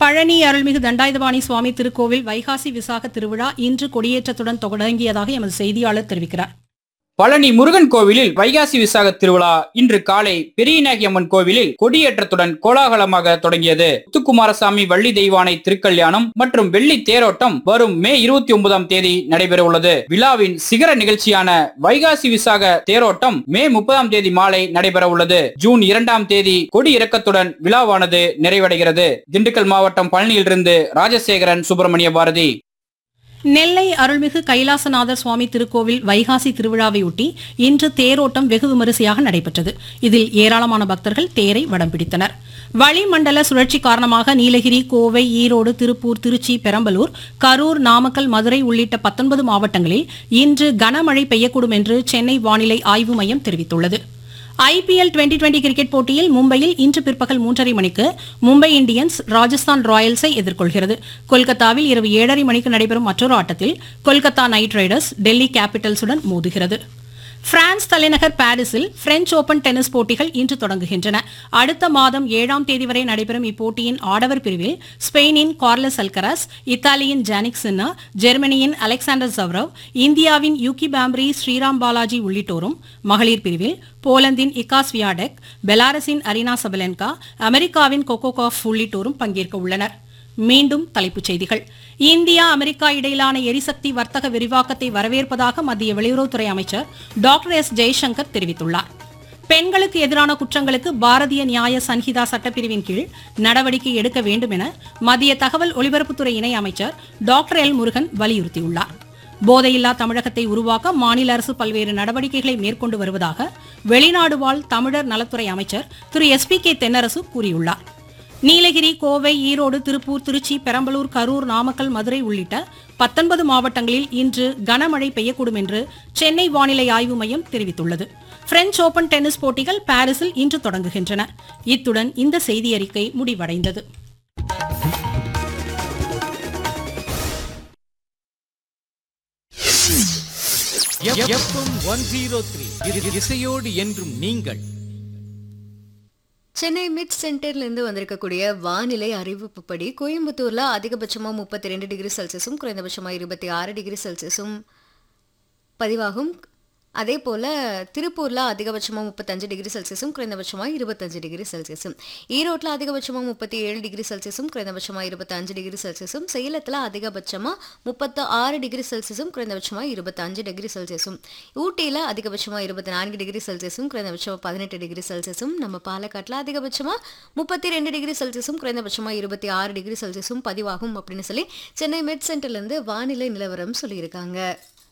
பழனி அருள்மிகு தண்டாயுதபாணி சுவாமி திருக்கோவில் வைகாசி விசாக திருவிழா இன்று கொடியேற்றத்துடன் தொடங்கியதாக எமது செய்தியாளர் தெரிவிக்கிறார். பழனி முருகன் கோவிலில் வைகாசி விசாக திருவிழா இன்று காலை பெரியநாயகி அம்மன் கோவிலில் கொடியேற்றத்துடன் கோலாகலமாக தொடங்கியது. முத்துக்குமாரசாமி வள்ளி தெய்வானை திருக்கல்யாணம் மற்றும் வெள்ளி தேரோட்டம் வரும் மே 29ஆம் தேதி நடைபெற உள்ளது. விழாவின் சிகர நிகழ்ச்சியான வைகாசி விசாக தேரோட்டம் மே 30ஆம் தேதி மாலை நடைபெற உள்ளது. ஜூன் 2ஆம் தேதி கொடி இறக்கத்துடன் விழாவானது நிறைவடைகிறது. திண்டுக்கல் மாவட்டம் பழனியிலிருந்து ராஜசேகரன், சுப்பிரமணிய பாரதி. நெல்லை அருள்மிகு கைலாசநாதர் சுவாமி திருக்கோவில் வைகாசி திருவிழாவையொட்டி இன்று தேரோட்டம் வெகு விமரிசையாக நடைபெற்றது. இதில் ஏராளமான பக்தர்கள் தேரை வடம் பிடித்தனர். வளிமண்டல சுழற்சி காரணமாக நீலகிரி, கோவை, ஈரோடு, திருப்பூர், திருச்சி, பெரம்பலூர், கரூர், நாமக்கல், மதுரை உள்ளிட்ட 19 மாவட்டங்களில் இன்று கனமழை பெய்யக்கூடும் என்று சென்னை வானிலை ஆய்வு மையம் தெரிவித்துள்ளது. IPL 2020 கிரிக்கெட் போட்டியில் மும்பையில் இன்று பிற்பகல் 3:30 மணிக்கு மும்பை இந்தியன்ஸ் ராஜஸ்தான் ராயல்ஸை எதிர்கொள்கிறது. கொல்கத்தாவில் இரவு 7:30 மணிக்கு நடைபெறும் மற்றொரு ஆட்டத்தில் கொல்கத்தா நைட் ரைடர்ஸ் டெல்லி கேபிட்டல்ஸுடன் மோதுகிறது. பிரான்ஸ் தலைநகர் பாரிஸில் பிரெஞ்ச் ஓபன் டென்னிஸ் போட்டிகள் இன்று தொடங்குகின்றன. அடுத்த மாதம் 7ஆம் தேதி வரை நடைபெறும் இப்போட்டியின் ஆடவர் பிரிவில் ஸ்பெயினின் கார்லஸ் அல்கராஸ், இத்தாலியின் ஜானிக் சின்னா, ஜெர்மனியின் அலெக்சாண்டர் ஜவ்ரவ், இந்தியாவின் யூகி பாம்ப்ரி, ஸ்ரீராம் பாலாஜி உள்ளிட்டோரும், மகளிர் பிரிவில் போலந்தின் இகா ஸ்வியாடெக், பெலாரஸின் அரினா சபலென்கா, அமெரிக்காவின் கோகோகாஃப் உள்ளிட்டோரும் பங்கேற்க உள்ளனர். மீண்டும் தலைப்புச் செய்திகள். இந்தியா அமெரிக்கா இடையிலான எரிசக்தி வர்த்தக விரிவாக்கத்தை வரவேற்பதாக மத்திய வெளியுறவுத்துறை அமைச்சர் டாக்டர் எஸ். ஜெய்சங்கர் தெரிவித்துள்ளார். பெண்களுக்கு எதிரான குற்றங்களுக்கு பாரதிய நியாய சன்ஹிதா சட்டப்பிரிவின் கீழ் நடவடிக்கை எடுக்க வேண்டும் என மத்திய தகவல் ஒலிபரப்புத்துறை இணை அமைச்சர் டாக்டர் எல். முருகன் வலியுறுத்தியுள்ளார். போதையில்லா தமிழகத்தை உருவாக்க மாநில அரசு பல்வேறு நடவடிக்கைகளை மேற்கொண்டு வருவதாக வெளிநாடு வாழ் தமிழர் நலத்துறை அமைச்சர் திரு SP.K. தென்னரசு கூறியுள்ளார். நீலகிரி, கோவை, ஈரோடு, திருப்பூர், திருச்சி, பெரம்பலூர், கரூர், நாமக்கல், மதுரை உள்ளிட்ட 19 மாவட்டங்களில் இன்று கனமழை பெய்யக்கூடும் என்று சென்னை வானிலை ஆய்வு மையம் தெரிவித்துள்ளது. பிரெஞ்ச் ஓபன் டென்னிஸ் போட்டிகள் பாரிஸில் இன்று தொடங்குகின்றன. இத்துடன் இந்த செய்தியறிக்கை முடிவடைந்தது. இசையோடு என்றும் நீங்கள். சென்னை மிட் சென்டர்லேருந்து வந்திருக்கக்கூடிய வானிலை அறிவிப்புப்படி கோயம்புத்தூர்ல அதிகபட்சமாக 32 டிகிரி செல்சியஸும் குறைந்தபட்சமாக 26 டிகிரி செல்சியஸும் பதிவாகும். அதே போல் திருப்பூரில் அதிகபட்சமாக 35 டிகிரி செல்சியஸும் குறைந்தபட்சமாக 25 டிகிரி செல்சியஸும், ஈரோட்டில் அதிகபட்சமாக 37 டிகிரி செல்சியஸும் குறைந்தபட்சமாக 25 டிகிரி செல்சியஸும், சேலத்தில் அதிகபட்சமாக 36 டிகிரி செல்சியஸும் குறைந்தபட்சமாக 25 டிகிரி செல்சியஸும், ஊட்டியில் அதிகபட்சமாக 24 டிகிரி செல்சியஸும் குறைந்தபட்சமாக 18 டிகிரி செல்சியஸும், நம்ம பாலக்காட்டில் அதிகபட்சமாக 32 டிகிரி செல்சியஸும் குறைந்தபட்சமாக 26 டிகிரி செல்சியஸும் பதிவாகும் அப்படின்னு சொல்லி சென்னை மிட் சென்டர்லேருந்து வானிலை நிலவரம் சொல்லியிருக்காங்க.